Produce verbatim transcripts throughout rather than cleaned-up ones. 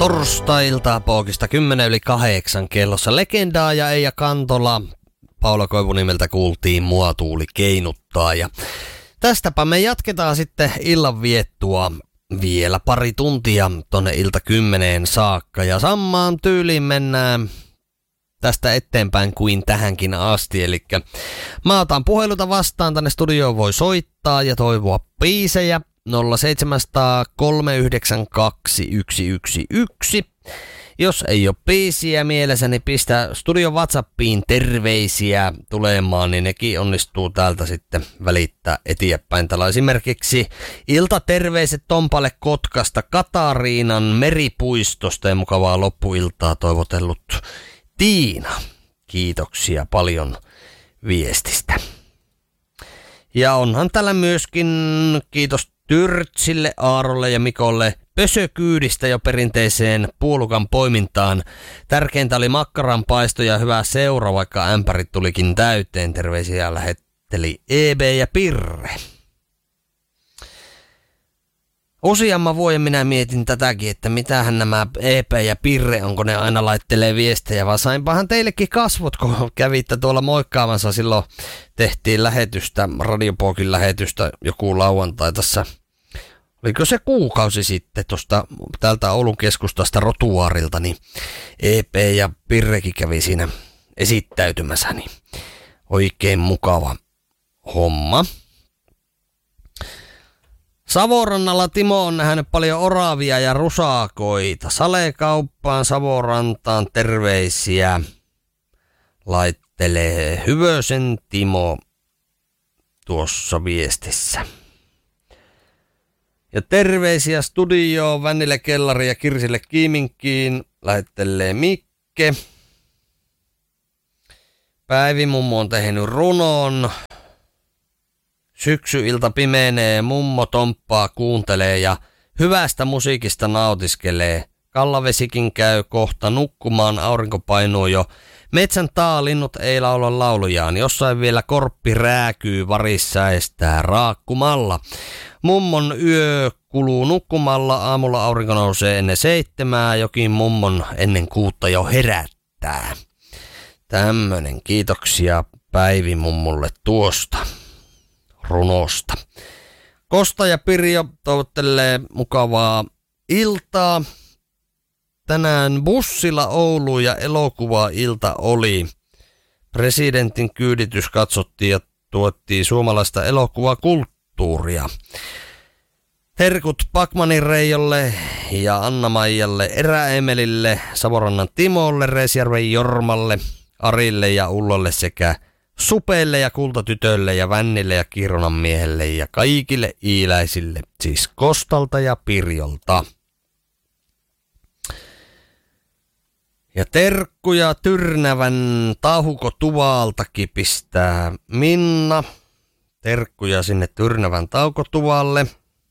Torstai-iltaa pookista kymmenen yli kahdeksan kellossa. Legendaa ja Eija Kantola. Paula Koivunimeltä kuultiin Mua tuuli keinuttaa. Ja tästäpä me jatketaan sitten illanviettua vielä pari tuntia tonne ilta kymmeneen saakka. Ja samaan tyyliin mennään tästä eteenpäin kuin tähänkin asti. Eli mä otan puheluta vastaan, tänne studioon voi soittaa ja toivoa biisejä. nolla seitsemän nolla nolla kolme yhdeksän kaksi yksi yksi yksi. Jos ei ole biisiä mielessä, niin pistä studion WhatsAppiin terveisiä tulemaan, niin nekin onnistuu täältä sitten välittää eteenpäin. Tällä esimerkiksi iltaterveiset Tompalle Kotkasta, Katariinan Meripuistosta ja mukavaa loppuiltaa toivotellut Tiina. Kiitoksia paljon viestistä. Ja onhan täällä myöskin kiitos Tyrtsille, Aarolle ja Mikolle pösökyydistä jo perinteiseen puolukan poimintaan. Tärkeintä oli makkaranpaisto ja hyvä seura, vaikka ämpärit tulikin täyteen. Terveisiä lähetteli E B ja Pirre. Useamman vuoden minä mietin tätäkin, että mitähän nämä E P ja Pirre, onko ne aina laittelee viestejä, vaan sainpahan teillekin kasvot, kun kävitte tuolla moikkaamassa. Silloin tehtiin lähetystä, Radiopokin lähetystä joku lauantai tässä. Oliko se kuukausi sitten tuosta täältä Oulun keskustasta Rotuaarilta, niin E P ja Pirrekin kävi siinä esittäytymässä, niin oikein mukava homma. Savonrannalla Timo on nähnyt paljon oravia ja rusakoita. Salekauppaan Savonrantaan terveisiä laittelee Hyvösen Timo tuossa viestissä. Ja terveisiä studioon Vännille Kellari ja Kirsille Kiiminkkiin lähettelee Mikke. Päivi mummo on tehnyt runon. Syksyilta pimenee, mummo tomppaa kuuntelee ja hyvästä musiikista nautiskelee. Kallavesikin käy kohta nukkumaan, aurinko painuu jo. Metsän taalinnut ei laula laulujaan, jossain vielä korppi rääkyy, varis säestää raakkumalla. Mummon yö kuluu nukkumalla, aamulla aurinko nousee ennen seitsemää, jokin mummon ennen kuutta jo herättää. Tämmönen, kiitoksia Päivi mummulle tuosta runosta. Kosta ja Pirjo toivottelee mukavaa iltaa. Tänään bussilla Ouluun ja elokuva-ilta oli. Presidentin kyyditys katsottiin ja tuottiin suomalaista elokuvakulttuuria. Herkut Pakmanin Reijolle ja Anna-Maijalle, Erä-Emelille, Savonrannan Timolle, Reisjärven Jormalle, Arille ja Ullolle sekä Supeille ja Kultatytölle ja Vännille ja Kironan miehelle ja kaikille iiläisille, siis Kostalta ja Pirjolta. Ja terkkuja Tyrnävän Taukotuvaltakin pistää Minna. Terkkuja sinne Tyrnävän Taukotuvalle.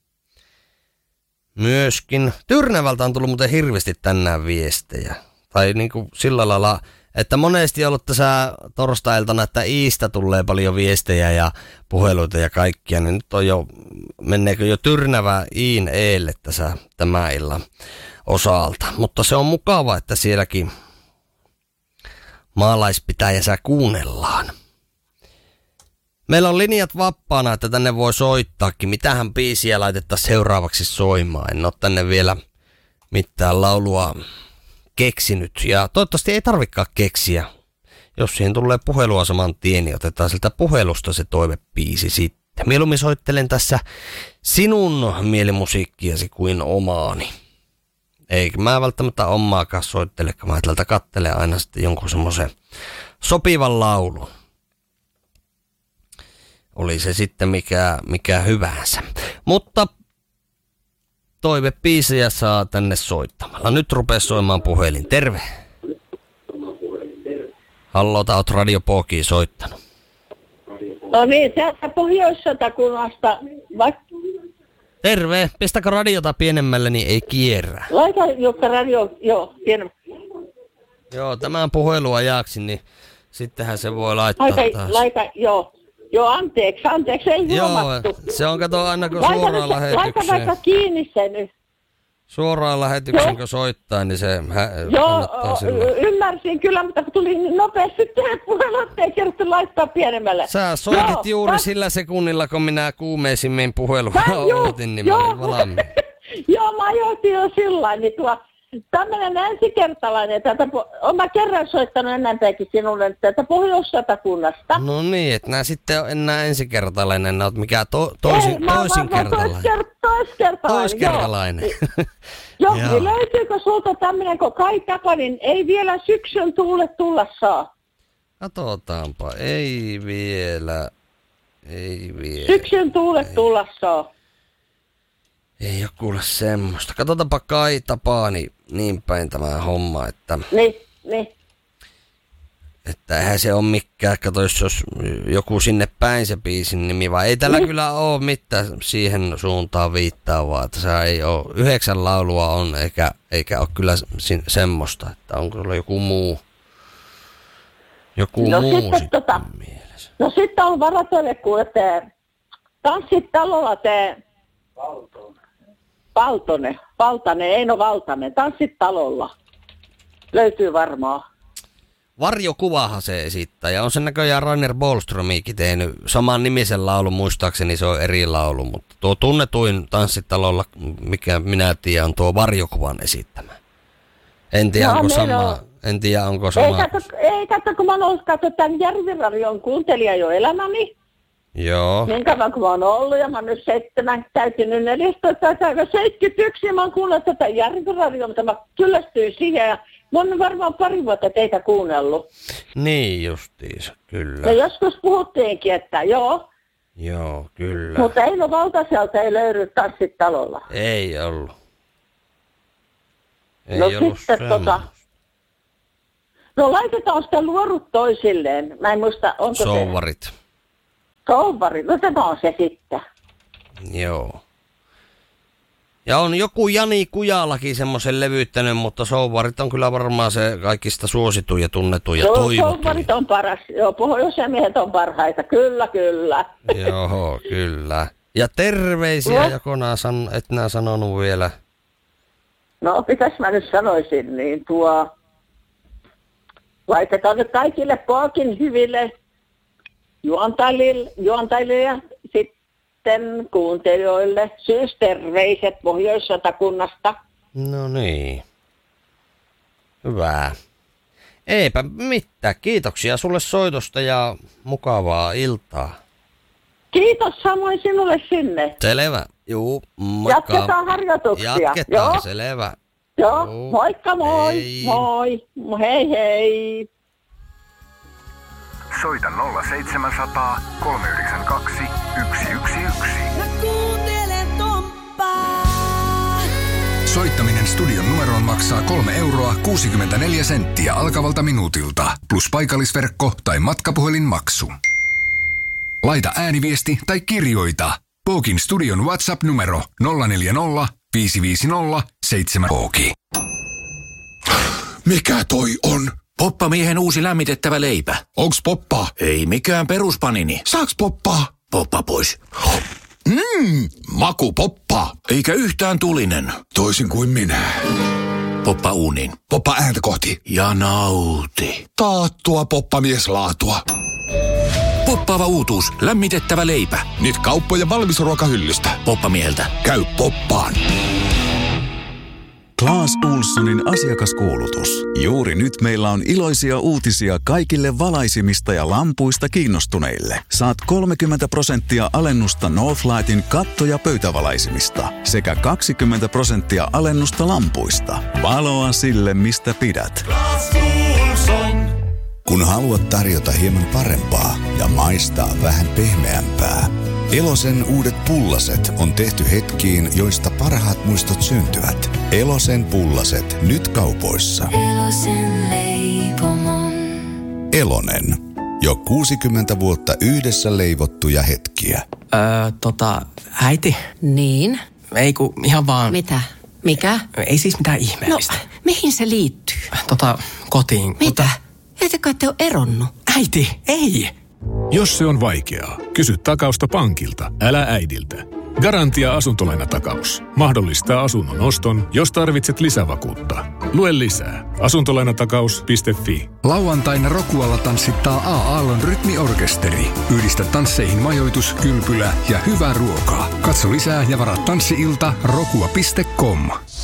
Myöskin Tyrnävältä on tullut muuten hirveästi tänään viestejä. Tai niinku sillä lailla, että monesti on ollut tässä torstailtana, että Iistä tulee paljon viestejä ja puheluita ja kaikkia, niin nyt on jo, menneekö jo Tyrnävä Iin eelle tässä tämän illan osalta. Mutta se on mukava, että sielläkin maalaispitäjässä kuunnellaan. Meillä on linjat vapaana, että tänne voi soittaakin. Mitähän biisiä laitettaisiin seuraavaksi soimaan. En ole tänne vielä mitään laulua keksinyt. Ja toivottavasti ei tarvikaan keksiä. Jos siihen tulee puhelua saman tien, niin otetaan siltä puhelusta se toivebiisi sitten. Mieluummin soittelen tässä sinun mielimusiikkiasi kuin omaani. Eikä mä välttämättä omaakaan soittelekaan. Mä tältä kattelen aina sitten jonkun semmoisen sopivan laulun. Oli se sitten mikä, mikä hyvänsä. Mutta toivebiisejä saa tänne soittamalla. Nyt rupee soimaan puhelin. Terve. Hallo, tää oot Radio Pokiin soittanut. No niin, täältä Pohjois-Satakunnasta. Terve. Pistäkö radiota pienemmälle, niin ei kierrä. Laita Jukka radio, joo, pienemmälle. Joo, tämän puheluajaksi, niin sittenhän se voi laittaa laita, taas. Laita, joo. Joo, anteeksi, anteeksi, ei Joo, huomattu. se on kato aina kun Laita suoraan nyt, laita lähetykseen. vaikka kiinni se nyt. Suoraan lähetyksen, kun soittaa, niin se hä- Joo, silloin. Ymmärsin kyllä, mutta kun tuli niin nopeasti tehdä puhelu, ettei kerrottu laittaa pienemmälle. Sä soitit joo, juuri ta- sillä sekunnilla, kun minä kuumeisimmin puhelua joo, otin, niin mä olin valmiin. Joo, mä ajoitin jo sillä niin tuo tämmöinen ensikertalainen, tätä, olen mä kerran soittanut ennenpäinkin sinulle tätä Pohjois-Satakunnasta. No niin, että nää sitten on enää ensikertalainen, nää oot mikä to, toisin, Ei, mä, toisinkertalainen. Mä, mä toiskertalainen. Toiskertalainen. Joo, Joo. niin löytyykö sulta tämmöinen, kun Kai Tapanin ei vielä syksyn tuule tulla saa? Katsotaanpa, ei vielä, ei vielä. Syksyn tuule tulla saa. Ei oo kuule semmoista. Katsotaanpa Kai Tapani niin päin tämä homma, että, Niin, niin. että eihän se ole mikään. Kato, jos olisi joku sinne päin se biisin nimi, vaan ei tällä Niin. kyllä ole mitään siihen suuntaan viittaavaa, että se ei ole. Yhdeksän laulua on, eikä, eikä ole kyllä sin- semmoista, että onko sulla joku muu, joku No muu sitten sitten tota- mielessä. No sitten on varatoille, kun te tanssit talolla te... Valtonen. Valtanen, ei no Valtanen. Tanssit talolla. Löytyy varmaan. Varjokuvahan se esittää, ja on sen näköjään Rainer Bohlströmikin tehnyt saman nimisen laulun, muistaakseni se on eri laulu, mutta tuo tunnetuin tanssitalolla, mikä minä tiedän, on tuo Varjokuvan esittämä. En tiedä, No, onko meillä sama, on- en tiedä, onko Ei sama. katso, ei katso, kun mä oon ollut katso tämän Järviradion kuuntelija jo elämäni. Joo, Niin kauan kun mä oon ollut ja mä oon nyt seitsemän täytynyt neljätoista tai seitsemänkymmentäyksi ja mä oon kuunnellut tätä Järviradiota, mutta mä kyllästyin siihen ja mä oon varmaan pari vuotta teitä kuunnellut. niin justiinsa, kyllä. Ja joskus puhuttiinkin, että joo, Joo, kyllä. mutta ei no valtasialta ei löydy tanssit talolla. Ei ollut. Ei No ollut sitten tota- semmoista. No laitetaan sitä luorut toisilleen. Mä en muista, onko se Souvarit. souvari. No tämä on se sitten. Joo. Ja on joku Jani Kujalakin semmoisen levyttänyt, mutta souvarit on kyllä varmaan se kaikista suosituin ja tunnetuin ja Joo, toivotuin. souvarit on paras. Joo, pohjoismiehet on parhaita. Kyllä, kyllä. Joo, kyllä. Ja terveisiä Joo. Jakona, san, et nää sanonut vielä. No, mitäs mä nyt sanoisin, niin tuo... Laitetaan nyt kaikille Paakin hyville juontajille, juontajille ja sitten kuuntelijoille syysterveiset Pohjois-Satakunnasta. No niin. Hyvä. Eipä mitään. Kiitoksia sulle soitosta ja mukavaa iltaa. Kiitos samoin sinulle sinne. Selvä. Juu, moikka. Jatketaan harjoituksia. Jatketaan, Joo, selvä. joo. Joo. Moikka moi. Hei. Moi. Hei hei. Soita nolla seitsemänsataa kolmeyhdeksänkymmentäkaksi yksi yksi yksi. Mä kuuntelen Tomppaa. Soittaminen studion numeroon maksaa kolme euroa kuusikymmentäneljä senttiä alkavalta minuutilta. Plus paikallisverkko tai matkapuhelinmaksu. Laita ääniviesti tai kirjoita. Pookin studion WhatsApp-numero nolla neljä nolla viisi viisi nolla seitsemän. Pooki. Mikä toi on? Poppamiehen uusi lämmitettävä leipä. Onks poppaa? Ei mikään peruspanini. Saaks poppaa? Poppa pois. Mmm, maku poppaa. Eikä yhtään tulinen. Toisin kuin minä. Poppa uuniin. Poppa ääntä kohti. Ja nauti. Taattua poppamieslaatua. Poppaava uutuus. Lämmitettävä leipä. Nyt kauppojen valmisruokahyllystä. Poppamieheltä. Käy poppaan. Claes Ohlsonin asiakaskuulutus. Juuri nyt meillä on iloisia uutisia kaikille valaisimista ja lampuista kiinnostuneille. Saat kolmekymmentä prosenttia alennusta Northlightin katto- ja pöytävalaisimista sekä kaksikymmentä prosenttia alennusta lampuista. Valoa sille, mistä pidät. Kun haluat tarjota hieman parempaa ja maistaa vähän pehmeämpää, Elosen uudet pullaset on tehty hetkiin, joista parhaat muistot syntyvät. Elosen pullaset nyt kaupoissa. Elosen leipomon. Elonen. Jo kuusikymmentä vuotta yhdessä leivottuja hetkiä. Öö, tota, äiti, Niin? ei ku ihan vaan, Mitä? Mikä? ei siis mitään No, ihmeellistä. mihin se liittyy? Tota, kotiin. Mitä? Mutta, Ette kai te ole eronnut? äiti, ei! Jos se on vaikeaa, kysy takausta pankilta, älä äidiltä. Garantia asuntolainatakaus. Mahdollistaa asunnon oston, jos tarvitset lisävakuutta. Lue lisää. asuntolainatakaus piste fi. Lauantaina Rokualla tanssittaa A. Aallon rytmiorkesteri. Yhdistä tansseihin majoitus, kylpylä ja hyvää ruokaa. Katso lisää ja varaa tanssi-ilta rokua piste com.